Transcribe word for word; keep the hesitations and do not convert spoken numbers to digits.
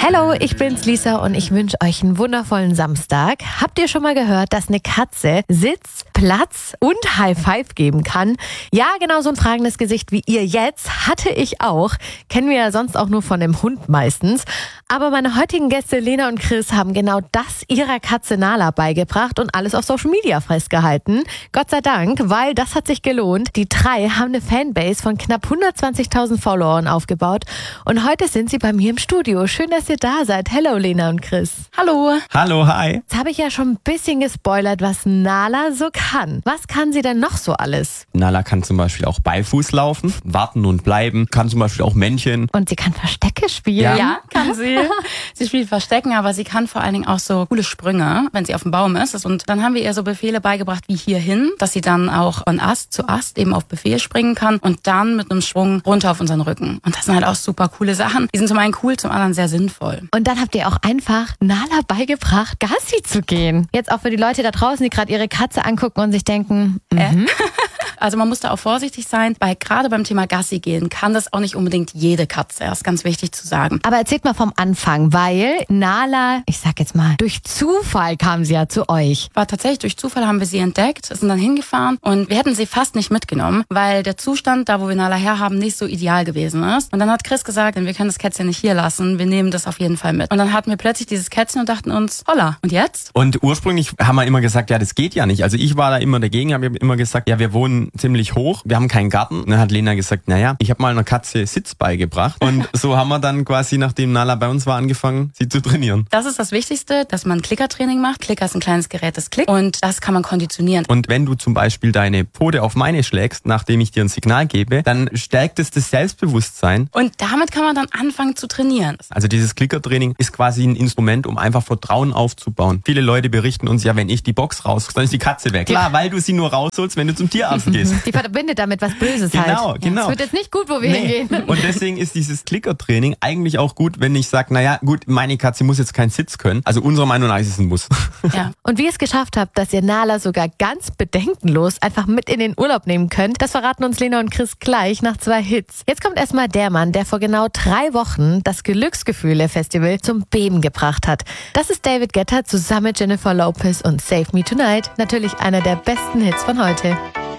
Hallo, ich bin's Lisa und ich wünsche euch einen wundervollen Samstag. Habt ihr schon mal gehört, dass eine Katze Sitz, Platz und High Five geben kann? Ja, genau so ein fragendes Gesicht wie ihr jetzt hatte ich auch. Kennen wir ja sonst auch nur von dem Hund meistens. Aber meine heutigen Gäste Lena und Chris haben genau das ihrer Katze Nala beigebracht und alles auf Social Media festgehalten. Gott sei Dank, weil das hat sich gelohnt. Die drei haben eine Fanbase von knapp hundertzwanzigtausend Followern aufgebaut und heute sind sie bei mir im Studio. Schön, dass ihr da seid. Hello Lena und Chris. Hallo. Hallo, hi. Jetzt habe ich ja schon ein bisschen gespoilert, was Nala so kann. Was kann sie denn noch so alles? Nala kann zum Beispiel auch Beifuß laufen, warten und bleiben, kann zum Beispiel auch Männchen. Und sie kann Verstecke spielen. Ja. Ja, kann sie. Sie spielt Verstecken, aber sie kann vor allen Dingen auch so coole Sprünge, wenn sie auf dem Baum ist. Und dann haben wir ihr so Befehle beigebracht wie hierhin, dass sie dann auch von Ast zu Ast eben auf Befehl springen kann und dann mit einem Schwung runter auf unseren Rücken. Und das sind halt auch super coole Sachen. Die sind zum einen cool, zum anderen sehr sinnvoll. Und dann habt ihr auch einfach Nala beigebracht, Gassi zu gehen. Jetzt auch für die Leute da draußen, die gerade ihre Katze angucken und sich denken, mhm. Also man muss da auch vorsichtig sein, weil gerade beim Thema Gassi gehen kann das auch nicht unbedingt jede Katze. Das ist ganz wichtig zu sagen. Aber erzählt mal vom Anfang, weil Nala, ich sag jetzt mal, durch Zufall kam sie ja zu euch. War tatsächlich durch Zufall haben wir sie entdeckt, sind dann hingefahren und wir hätten sie fast nicht mitgenommen, weil der Zustand, da wo wir Nala herhaben, nicht so ideal gewesen ist. Und dann hat Chris gesagt, wir können das Kätzchen nicht hier lassen, wir nehmen das auf jeden Fall mit. Und dann hatten wir plötzlich dieses Kätzchen und dachten uns, holla, und jetzt? Und ursprünglich haben wir immer gesagt, ja, das geht ja nicht. Also ich war da immer dagegen, habe immer gesagt, ja, wir wohnen ziemlich hoch, wir haben keinen Garten. Und dann hat Lena gesagt, naja, ich habe mal einer Katze Sitz beigebracht. Und so haben wir dann quasi, nachdem Nala bei uns war, angefangen, sie zu trainieren. Das ist das Wichtigste, dass man Klickertraining macht. Klicker ist ein kleines Gerät, das klickt und das kann man konditionieren. Und wenn du zum Beispiel deine Pfote auf meine schlägst, nachdem ich dir ein Signal gebe, dann stärkt es das Selbstbewusstsein. Und damit kann man dann anfangen zu trainieren. Also dieses Klickertraining ist quasi ein Instrument, um einfach Vertrauen aufzubauen. Viele Leute berichten uns ja, wenn ich die Box raus, dann ist die Katze weg. Klar, weil du sie nur rausholst, wenn du zum Tierarzt gehst. Die verbindet damit was Böses Genau, halt. genau. Es wird jetzt nicht gut, wo wir Nee. hingehen. Und deswegen ist dieses Klickertraining eigentlich auch gut, wenn ich sage, naja, gut, meine Katze muss jetzt keinen Sitz können. Also unserer Meinung nach ist es ein Muss. Ja. Und wie ihr es geschafft habt, dass ihr Nala sogar ganz bedenkenlos einfach mit in den Urlaub nehmen könnt, das verraten uns Lena und Chris gleich nach zwei Hits. Jetzt kommt erstmal der Mann, der vor genau drei Wochen das Glücksgefühle-Festival zum Beben gebracht hat. Das ist David Guetta zusammen mit Jennifer Lopez und Save Me Tonight. Natürlich einer der besten Hits von heute.